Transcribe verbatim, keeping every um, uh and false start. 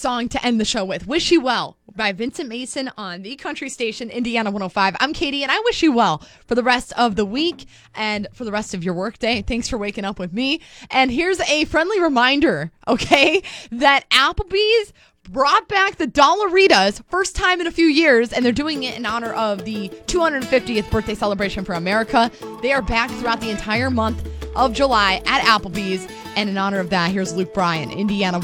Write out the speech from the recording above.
song to end the show with. Wish You Well by Vincent Mason on the country station, Indiana one oh five. I'm Katie, and I wish you well for the rest of the week and for the rest of your workday. Thanks for waking up with me. And here's a friendly reminder, okay, that Applebee's brought back the Dollaritas, first time in a few years, and they're doing it in honor of the two hundred fiftieth birthday celebration for America. They are back throughout the entire month of July at Applebee's, and in honor of that, here's Luke Bryan, Indiana